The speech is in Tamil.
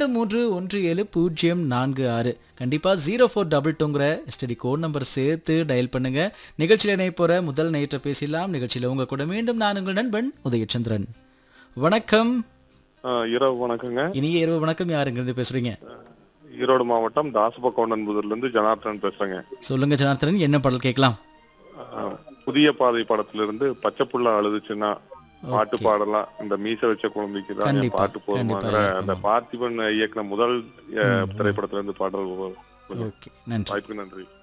231704 கண்டிப்பா 0422ங்கிற எஸ்டிடி கோட் நம்பர் சேர்த்து டயல் பண்ணுங்க. நிகழ்ச்சியில் இணைய போற முதல் நேயர்ட்ட பேசலாம். நிகழ்ச்சியில் உங்க கூட மீண்டும் நான் உங்கள் நண்பன் உதயச்சந்திரன். வணக்கம். இரவு வணக்கங்க. இனிய இரவு வணக்கம். யாருங்கிருந்து பேசுறீங்க? ஈரோடு மாவட்டம் தாசபக்கவுண்டன்புதூர்ல இருந்து ஜனார்த்தன் பேசுறேங்க. சொல்லுங்க ஜனார்த்தனன், என்ன பாடல் கேட்கலாம்? புதிய பாதை படத்திலிருந்து பச்சை புள்ள அழுதுச்சுன்னா பாட்டு பாடலாம். இந்த மீச வச்ச குழந்தைக்கு தான் பாட்டு போதுமாங்கிற அந்த பார்த்திபன் இயக்குன முதல் திரைப்படத்துல இருந்து பாடல். ஓகே, நன்றி. வாய்ப்புக்கு நன்றி.